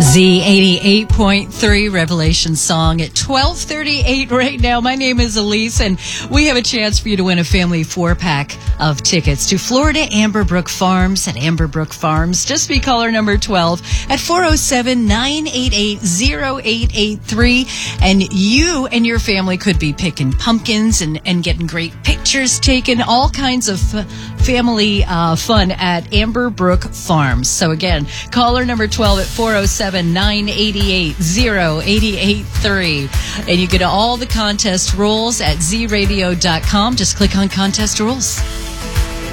Z88.3 Revelation Song at 12:38 right now. My name is Elise, and we have a chance for you to win a family 4-pack of tickets to Florida Amberbrook Farms at Amberbrook Farms. Just be caller number 12 at 407-988-0883. And you and your family could be picking pumpkins and getting great pictures taken, all kinds of family fun at Amberbrook Farms. So again, caller number 12 at 407-988-0883. And you get all the contest rules at zradio.com. Just click on contest rules.